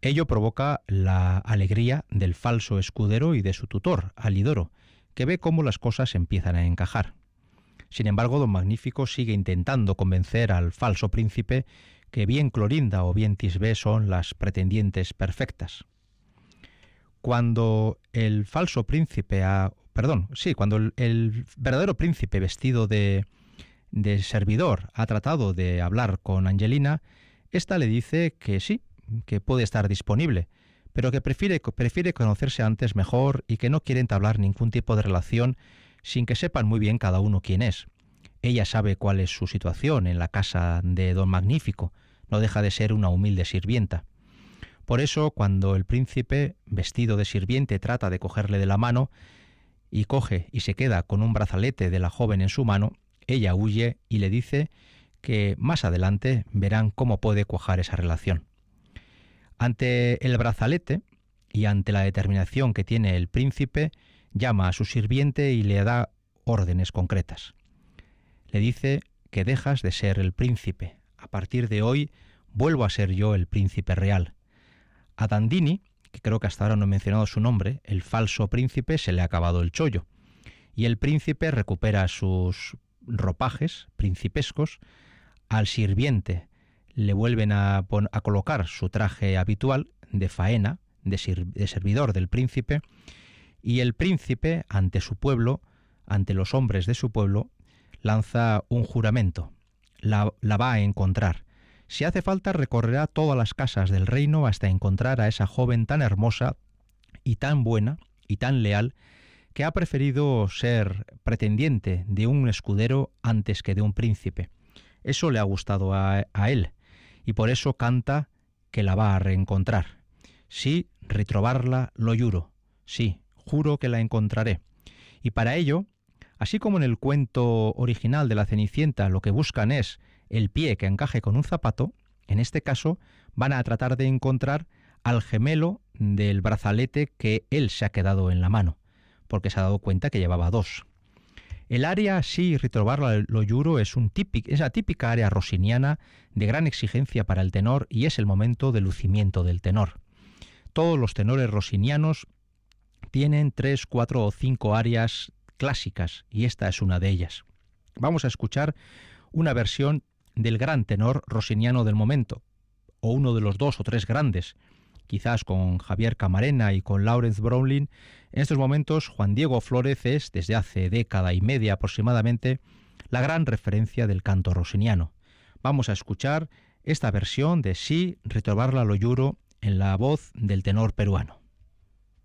Ello provoca la alegría del falso escudero y de su tutor, Alidoro, que ve cómo las cosas empiezan a encajar. Sin embargo, don Magnífico sigue intentando convencer al falso príncipe que bien Clorinda o bien Tisbé son las pretendientes perfectas. Cuando el falso príncipe cuando el verdadero príncipe vestido de servidor ha tratado de hablar con Angelina, ésta le dice que sí, que puede estar disponible, pero que prefiere conocerse antes mejor y que no quiere entablar ningún tipo de relación sin que sepan muy bien cada uno quién es. Ella sabe cuál es su situación en la casa de don Magnífico, no deja de ser una humilde sirvienta. Por eso, cuando el príncipe, vestido de sirviente, trata de cogerle de la mano, y coge y se queda con un brazalete de la joven en su mano, ella huye y le dice que más adelante verán cómo puede cuajar esa relación. Ante el brazalete y ante la determinación que tiene el príncipe, llama a su sirviente y le da órdenes concretas. Le dice que dejas de ser el príncipe. A partir de hoy vuelvo a ser yo el príncipe real. A Dandini, que creo que hasta ahora no he mencionado su nombre, el falso príncipe, se le ha acabado el chollo. Y el príncipe recupera sus ropajes principescos. Al sirviente le vuelven a colocar su traje habitual de faena, de servidor del príncipe, y el príncipe, ante su pueblo, ante los hombres de su pueblo, lanza un juramento. La va a encontrar. Si hace falta, recorrerá todas las casas del reino hasta encontrar a esa joven tan hermosa y tan buena y tan leal que ha preferido ser pretendiente de un escudero antes que de un príncipe. Eso le ha gustado a él, y por eso canta que la va a reencontrar. Sí, ritrovarla lo juro. Sí, juro que la encontraré. Y para ello, así como en el cuento original de la Cenicienta lo que buscan es el pie que encaje con un zapato, en este caso van a tratar de encontrar al gemelo del brazalete que él se ha quedado en la mano, porque se ha dado cuenta que llevaba dos. El aria Sí, ritrovarla lo juro es la típica aria rossiniana de gran exigencia para el tenor y es el momento de lucimiento del tenor. Todos los tenores rossinianos tienen 3, 4 o 5 arias clásicas y esta es una de ellas. Vamos a escuchar una versión del gran tenor rossiniano del momento, o uno de los 2 o 3 grandes, quizás con Javier Camarena y con Lawrence Brownlee. En estos momentos Juan Diego Flórez es, desde hace década y media aproximadamente, la gran referencia del canto rossiniano. Vamos a escuchar esta versión de Sí, ritrovarla lo juro, en la voz del tenor peruano.